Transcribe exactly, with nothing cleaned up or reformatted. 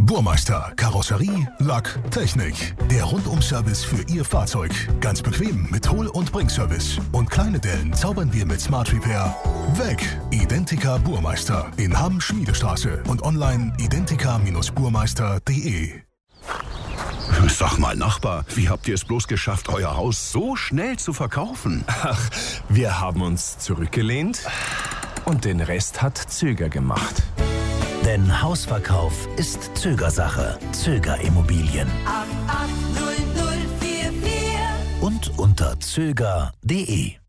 Burmeister, Karosserie, Lack, Technik. Der Rundum-Service für Ihr Fahrzeug. Ganz bequem mit Hol- und Bringservice. Und kleine Dellen zaubern wir mit Smart Repair weg. Identica Burmeister in Hamm-Schmiedestraße und online identica Bindestrich burmeister punkt de. Sag mal, Nachbar, wie habt ihr es bloß geschafft, euer Haus so schnell zu verkaufen? Ach, wir haben uns zurückgelehnt und den Rest hat Zöger gemacht. Denn Hausverkauf ist Zögersache. Zöger Immobilien. acht acht null null vier vier Und unter zöger punkt de.